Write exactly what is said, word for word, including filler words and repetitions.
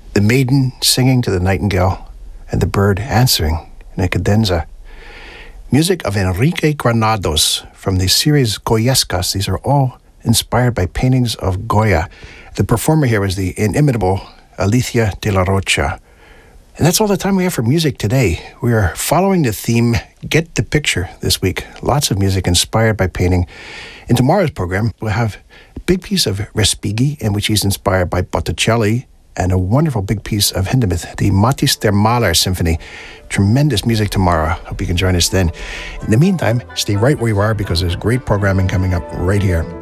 the maiden singing to the nightingale and the bird answering in a cadenza. Music of Enrique Granados from the series Goyescas. These are all inspired by paintings of Goya. The performer here was the inimitable Alicia de la Rocha. And that's all the time we have for music today. We are following the theme, Get the Picture, this week. Lots of music inspired by painting. In tomorrow's program, we'll have a big piece of Respighi, in which he's inspired by Botticelli, and a wonderful big piece of Hindemith, the Matthis der Maler Symphony. Tremendous music tomorrow. Hope you can join us then. In the meantime, stay right where you are because there's great programming coming up right here